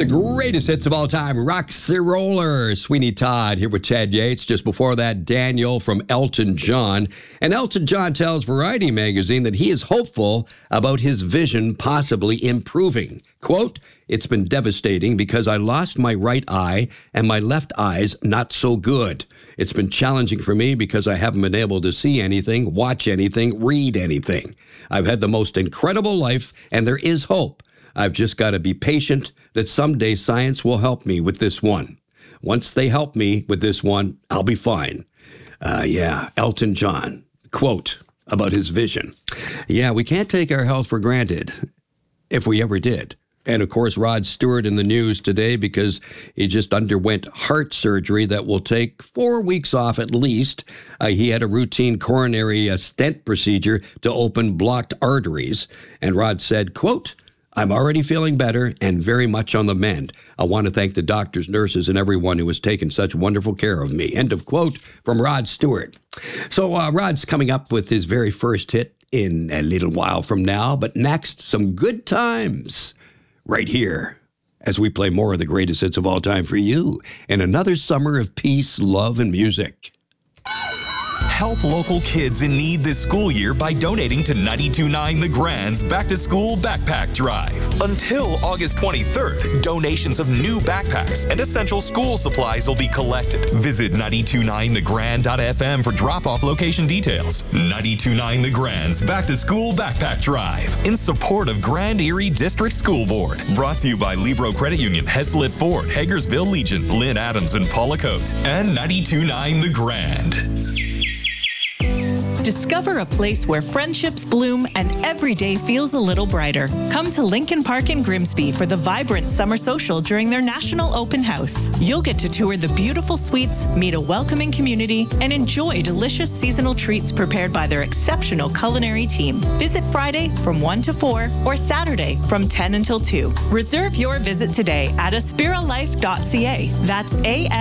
The greatest hits of all time, Roxy Roller, Sweeney Todd here with Chad Yates. Just before that, Daniel from Elton John. And Elton John tells Variety magazine that he is hopeful about his vision possibly improving. Quote, "It's been devastating because I lost my right eye and my left eye's not so good. It's been challenging for me because I haven't been able to see anything, watch anything, read anything. I've had the most incredible life and there is hope. I've just got to be patient that someday science will help me with this one. Once they help me with this one, I'll be fine." Elton John, quote about his vision. Yeah, we can't take our health for granted, if we ever did. And of course, Rod Stewart in the news today because he just underwent heart surgery that will take 4 weeks off at least. He had a routine coronary stent procedure to open blocked arteries. And Rod said, quote, "I'm already feeling better and very much on the mend. I want to thank the doctors, nurses, and everyone who has taken such wonderful care of me." End of quote from Rod Stewart. So Rod's coming up with his very first hit in a little while from now. But next, some good times right here as we play more of the greatest hits of all time for you in another summer of peace, love, and music. Help local kids in need this school year by donating to 92.9 The Grand's Back to School Backpack Drive. Until August 23rd, donations of new backpacks and essential school supplies will be collected. Visit 929thegrand.fm for drop-off location details. 92.9 The Grand's Back to School Backpack Drive in support of Grand Erie District School Board. Brought to you by Libro Credit Union, Heslip Ford, Hagersville Legion, Lynn Adams, and Paula Coate, and 92.9 The Grand. Discover a place where friendships bloom and every day feels a little brighter. Come to Lincoln Park in Grimsby for the vibrant summer social during their national open house. You'll get to tour the beautiful suites, meet a welcoming community, and enjoy delicious seasonal treats prepared by their exceptional culinary team. Visit Friday from 1 to 4 or Saturday from 10 until 2. Reserve your visit today at aspiralife.ca. That's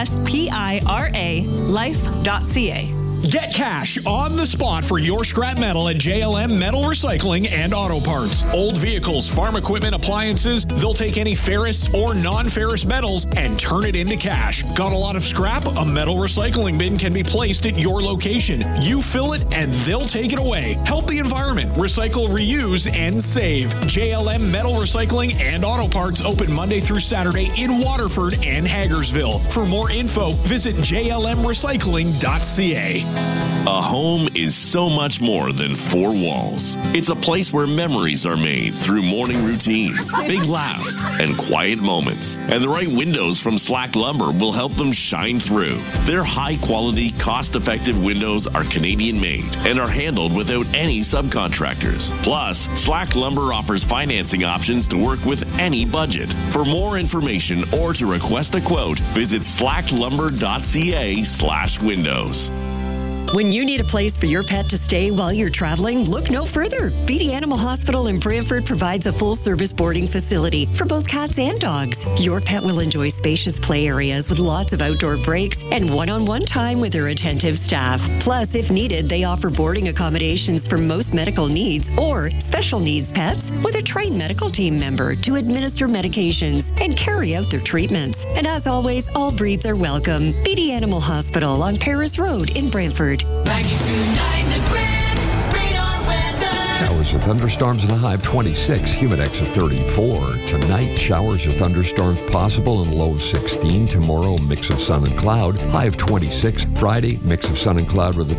ASPIRA life.ca. Get cash on the spot for your scrap metal at JLM Metal Recycling and Auto Parts. Old vehicles, farm equipment, appliances, they'll take any ferrous or non-ferrous metals and turn it into cash. Got a lot of scrap? A metal recycling bin can be placed at your location. You fill it and they'll take it away. Help the environment. Recycle, reuse, and save. JLM Metal Recycling and Auto Parts open Monday through Saturday in Waterford and Hagersville. For more info, visit jlmrecycling.ca. A home is so much more than four walls. It's a place where memories are made through morning routines, big laughs, and quiet moments. And the right windows from Slack Lumber will help them shine through. Their high-quality, cost-effective windows are Canadian-made and are handled without any subcontractors. Plus, Slack Lumber offers financing options to work with any budget. For more information or to request a quote, visit slacklumber.ca/windows. When you need a place for your pet to stay while you're traveling, look no further. BD Animal Hospital in Brantford provides a full-service boarding facility for both cats and dogs. Your pet will enjoy spacious play areas with lots of outdoor breaks and one-on-one time with their attentive staff. Plus, if needed, they offer boarding accommodations for most medical needs or special needs pets with a trained medical team member to administer medications and carry out their treatments. And as always, all breeds are welcome. BD Animal Hospital on Paris Road in Brantford. 92.9 The Grand, radar weather. Showers or thunderstorms in the high of 26, humidex of 34. Tonight, showers or thunderstorms possible in low of 16. Tomorrow, mix of sun and cloud, high of 26. Friday, mix of sun and cloud with a